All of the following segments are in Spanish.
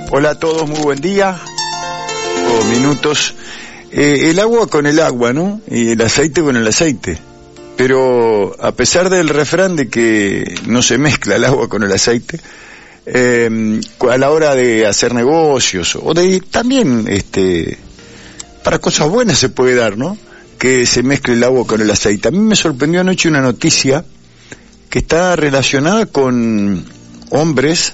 Hola a todos, muy buen día, o minutos. El agua con el agua, ¿no? Y el aceite con el aceite. Pero a pesar del refrán de que no se mezcla el agua con el aceite, a la hora de hacer negocios, o de también, para cosas buenas se puede dar, ¿no? Que se mezcle el agua con el aceite. A mí me sorprendió anoche una noticia que está relacionada con hombres,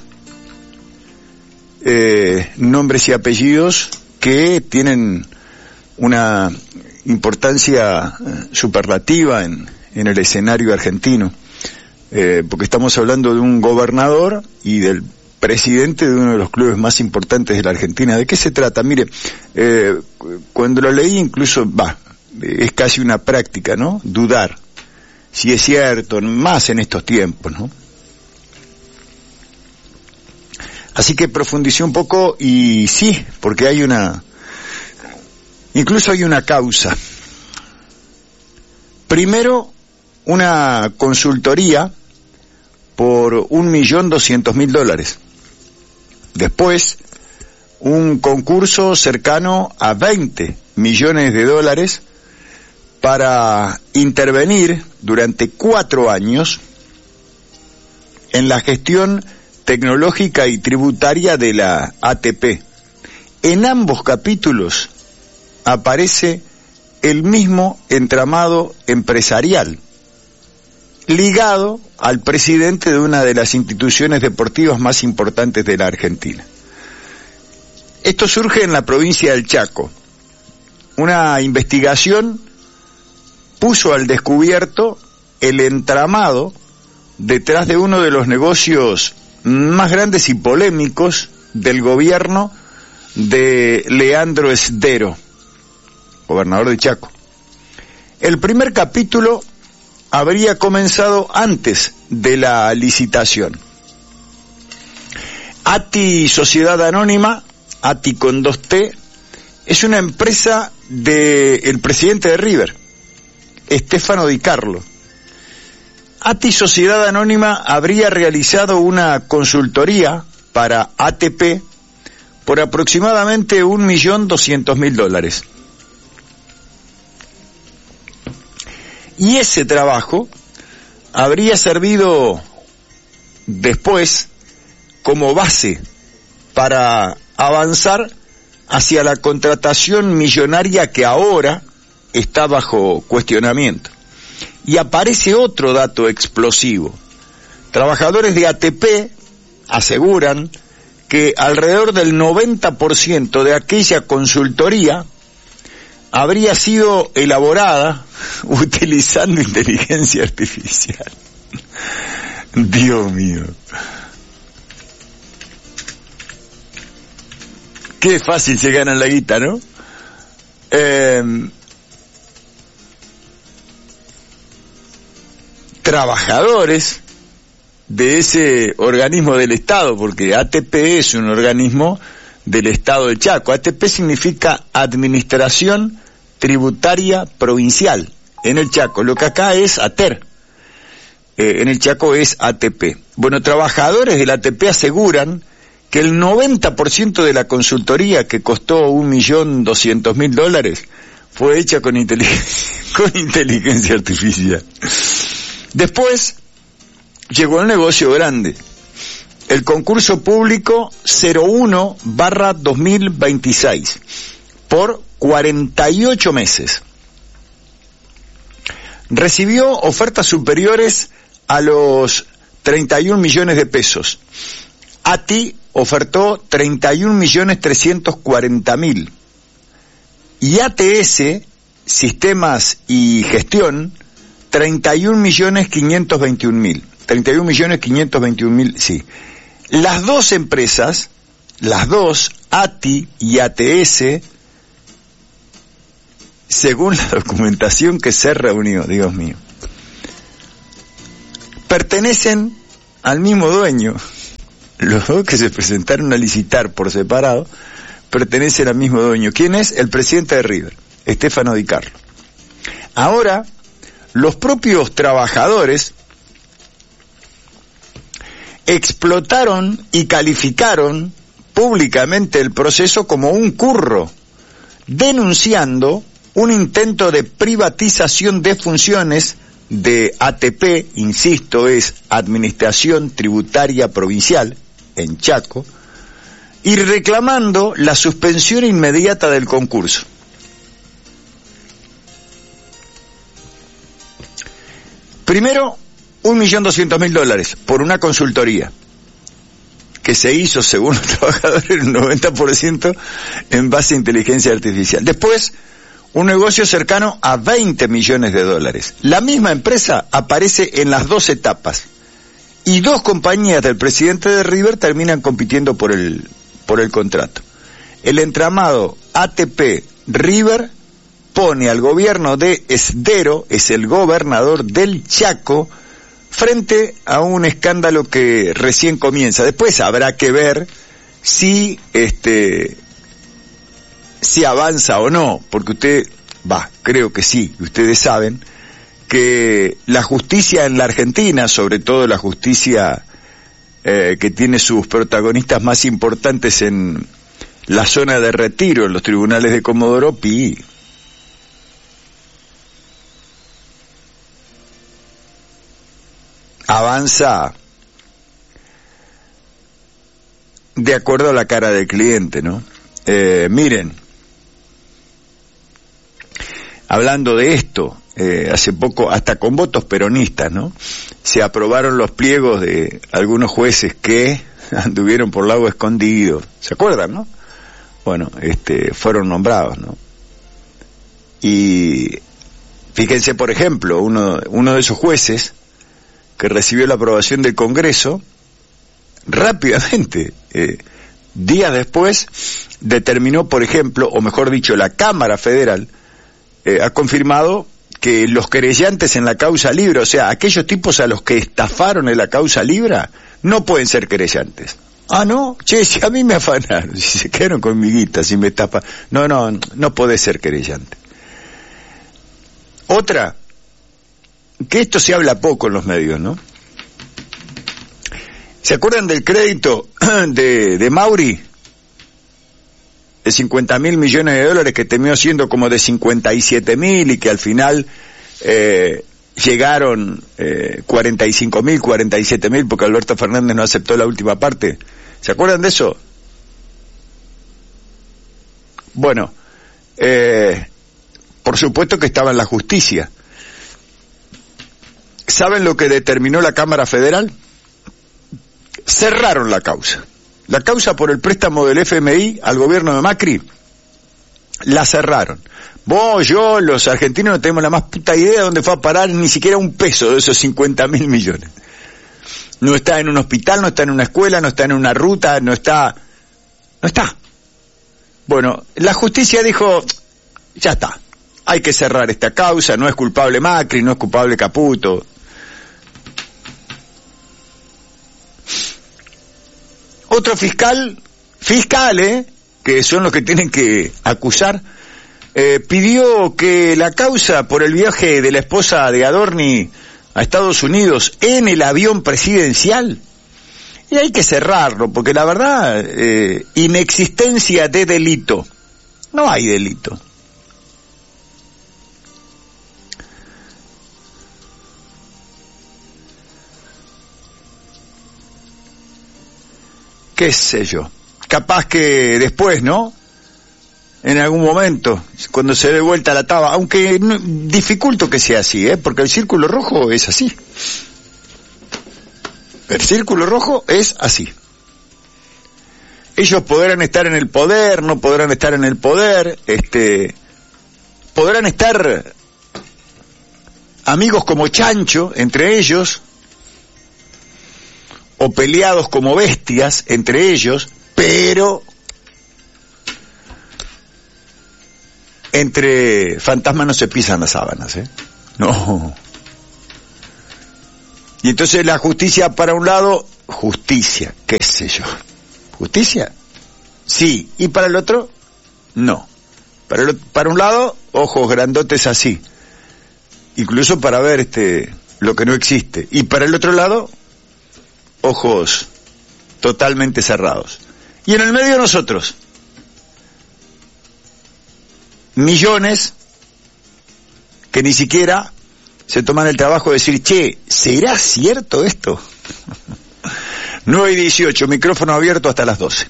nombres y apellidos que tienen una importancia superlativa en el escenario argentino, porque estamos hablando de un gobernador y del presidente de uno de los clubes más importantes de la Argentina. ¿De qué se trata? Mire, cuando lo leí incluso, es casi una práctica, ¿no? Dudar si es cierto, más en estos tiempos, ¿no? Así que profundicé un poco y sí, porque incluso hay una causa. Primero, una consultoría por $1.200.000. Después, un concurso cercano a $20 millones para intervenir durante 4 años en la gestión tecnológica y tributaria de la ATP. En ambos capítulos aparece el mismo entramado empresarial, ligado al presidente de una de las instituciones deportivas más importantes de la Argentina. Esto surge en la provincia del Chaco. Una investigación puso al descubierto el entramado detrás de uno de los negocios más grandes y polémicos del gobierno de Leandro Esdero, gobernador de Chaco. El primer capítulo habría comenzado antes de la licitación. ATI Sociedad Anónima, ATI con 2T, es una empresa del presidente de River, Stefano Di Carlo. ATI Sociedad Anónima habría realizado una consultoría para ATP por aproximadamente $1.200.000. Y ese trabajo habría servido después como base para avanzar hacia la contratación millonaria que ahora está bajo cuestionamiento. Y aparece otro dato explosivo. Trabajadores de ATP aseguran que alrededor del 90% de aquella consultoría habría sido elaborada utilizando inteligencia artificial. Dios mío. Qué fácil se gana la guita, ¿no? Trabajadores de ese organismo del Estado, porque ATP es un organismo del Estado del Chaco. ATP significa Administración Tributaria Provincial en el Chaco, lo que acá es ATER, en el Chaco es ATP. Bueno, trabajadores del ATP aseguran que el 90% de la consultoría, que costó $1.200.000, fue hecha con inteligencia artificial. Después llegó el negocio grande, el concurso público 01/2026, por 48 meses. Recibió ofertas superiores a los 31 millones de pesos. ATI ofertó 31.340.000. Y ATS, Sistemas y Gestión, 31.521.000. 31.521.000, sí. Las dos empresas, ATI y ATS, según la documentación que se reunió, Dios mío, pertenecen al mismo dueño. Los dos que se presentaron a licitar por separado pertenecen al mismo dueño. ¿Quién es? El presidente de River, Stefano Di Carlo. Ahora, los propios trabajadores explotaron y calificaron públicamente el proceso como un curro, denunciando un intento de privatización de funciones de ATP, insisto, es Administración Tributaria Provincial, en Chaco, y reclamando la suspensión inmediata del concurso. Primero, $1.200.000 por una consultoría que se hizo, según los trabajadores, el 90% en base a inteligencia artificial. Después, un negocio cercano a $20 millones. La misma empresa aparece en las dos etapas y dos compañías del presidente de River terminan compitiendo por el contrato. El entramado ATP-River pone al gobierno de Esdero, es el gobernador del Chaco, frente a un escándalo que recién comienza. Después habrá que ver si avanza o no, porque creo que sí, ustedes saben que la justicia en la Argentina, sobre todo la justicia que tiene sus protagonistas más importantes en la zona de Retiro, en los tribunales de Comodoro Pi, avanza de acuerdo a la cara del cliente, ¿no? Miren, hablando de esto, hace poco, hasta con votos peronistas, ¿no? Se aprobaron los pliegos de algunos jueces que anduvieron por Lago Escondido, ¿se acuerdan, no? Bueno, fueron nombrados, ¿no? Y fíjense, por ejemplo, uno de esos jueces que recibió la aprobación del Congreso, rápidamente, días después, determinó, por ejemplo, o mejor dicho, la Cámara Federal ha confirmado que los querellantes en la causa Libra, o sea, aquellos tipos a los que estafaron en la causa Libra, no pueden ser querellantes. Ah, ¿no? Che, si a mí me afanaron, si se quedaron con mi guita, si me estafa... No podés ser querellante. Otra, que esto se habla poco en los medios, ¿no? ¿Se acuerdan del crédito de Mauri? De $50.000 millones que terminó siendo como de 57.000 y que al final llegaron 45.000, 47.000 porque Alberto Fernández no aceptó la última parte. ¿Se acuerdan de eso? Bueno, por supuesto que estaba en la justicia. ¿Saben lo que determinó la Cámara Federal? Cerraron la causa. La causa por el préstamo del FMI al gobierno de Macri, la cerraron. Vos, yo, los argentinos no tenemos la más puta idea de dónde fue a parar ni siquiera un peso de esos 50.000 millones. No está en un hospital, no está en una escuela, no está en una ruta, no está. Bueno, la justicia dijo, ya está, hay que cerrar esta causa, no es culpable Macri, no es culpable Caputo. Otro fiscales, que son los que tienen que acusar, pidió que la causa por el viaje de la esposa de Adorni a Estados Unidos en el avión presidencial, y hay que cerrarlo, porque la verdad, inexistencia de delito, no hay delito. Qué sé yo, capaz que después, ¿no? En algún momento, cuando se dé vuelta la taba, aunque dificulto que sea así, porque el círculo rojo es así. El círculo rojo es así. Ellos podrán estar en el poder, no podrán estar en el poder, podrán estar amigos como chancho entre ellos, o peleados como bestias entre ellos, pero entre fantasmas no se pisan las sábanas, no. Y entonces la justicia para un lado, justicia, qué sé yo, justicia, sí, y para el otro, no. Para un lado, ojos grandotes así, incluso para ver lo que no existe, y para el otro lado, ojos totalmente cerrados. Y en el medio nosotros. Millones que ni siquiera se toman el trabajo de decir, che, ¿será cierto esto? 9:18, micrófono abierto hasta las 12.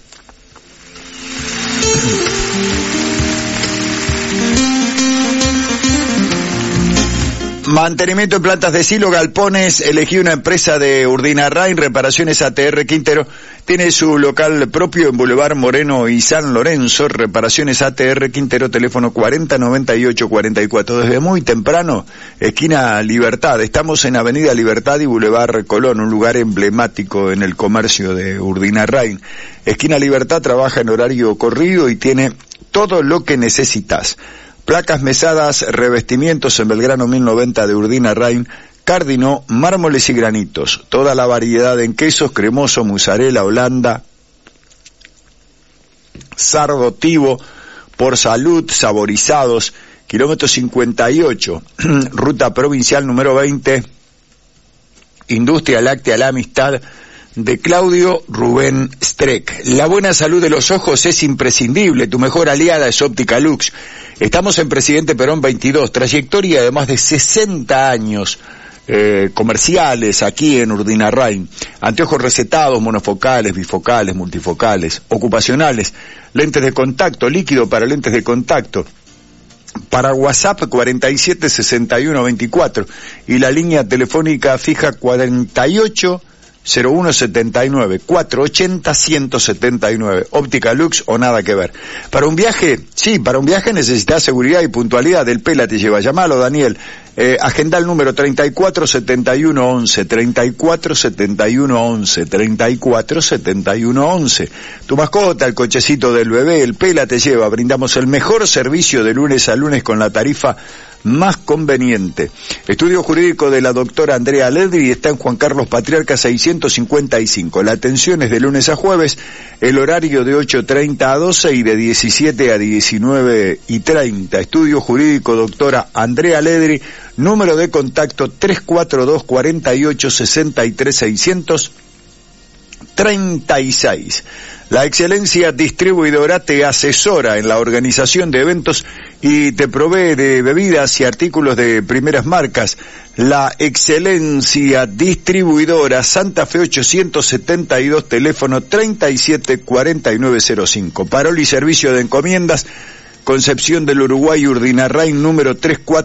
Mantenimiento en plantas de silo, galpones, elegí una empresa de Urdinarrain, Reparaciones ATR Quintero, tiene su local propio en Boulevard Moreno y San Lorenzo, Reparaciones ATR Quintero, teléfono 409844, desde muy temprano, esquina Libertad, estamos en Avenida Libertad y Boulevard Colón, un lugar emblemático en el comercio de Urdinarrain. Esquina Libertad trabaja en horario corrido y tiene todo lo que necesitas. Placas mesadas, revestimientos en Belgrano 1090 de Urdinarrain, Cardinó, mármoles y granitos, toda la variedad en quesos, cremoso, mozzarella, holanda, sardo, tivo, por salud, saborizados, kilómetro 58, ruta provincial número 20, Industria Láctea La Amistad, de Claudio Rubén Streck. La buena salud de los ojos es imprescindible, tu mejor aliada es Óptica Lux. Estamos en Presidente Perón 22, trayectoria de más de 60 años comerciales aquí en Urdinarrain. Anteojos recetados, monofocales, bifocales, multifocales, ocupacionales, lentes de contacto, líquido para lentes de contacto. Para WhatsApp 476124 y la línea telefónica fija 480179, 480-179, Óptica Lux o nada que ver. Para un viaje, sí, para un viaje necesitas seguridad y puntualidad, el Pela te lleva, llamalo Daniel, agenda el número 347111, 347111, 347111, tu mascota, el cochecito del bebé, el Pela te lleva, brindamos el mejor servicio de lunes a lunes con la tarifa más conveniente. Estudio jurídico de la doctora Andrea Ledri está en Juan Carlos Patriarca 655. La atención es de lunes a jueves, el horario de 8:30 a 12 y de 17 a 19:30. Estudio jurídico doctora Andrea Ledri, número de contacto 342 48 63 636. La excelencia distribuidora te asesora en la organización de eventos y te provee de bebidas y artículos de primeras marcas. La excelencia distribuidora, Santa Fe 872, teléfono 374905. Parol y servicio de encomiendas, Concepción del Uruguay, Urdinarrain, número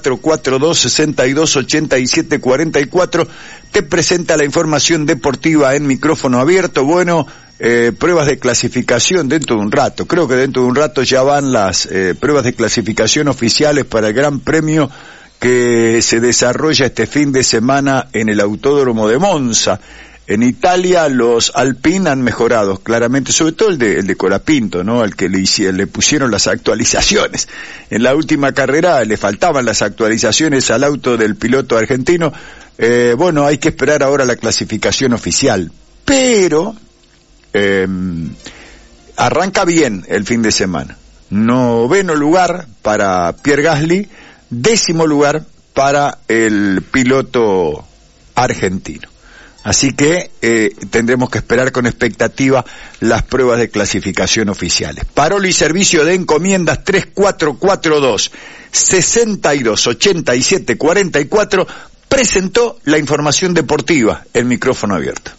3442-628744, te presenta la información deportiva en micrófono abierto. Bueno, pruebas de clasificación dentro de un rato. Creo que dentro de un rato ya van las pruebas de clasificación oficiales para el Gran Premio que se desarrolla este fin de semana en el Autódromo de Monza. En Italia los Alpine han mejorado claramente, sobre todo el de Colapinto, ¿no? Al que le pusieron las actualizaciones. En la última carrera le faltaban las actualizaciones al auto del piloto argentino. Bueno, hay que esperar ahora la clasificación oficial. Pero arranca bien el fin de semana. 9º lugar para Pierre Gasly, 10º lugar para el piloto argentino. Así que tendremos que esperar con expectativa las pruebas de clasificación oficiales. Parol y servicio de encomiendas 3442-628744 presentó la información deportiva, el micrófono abierto.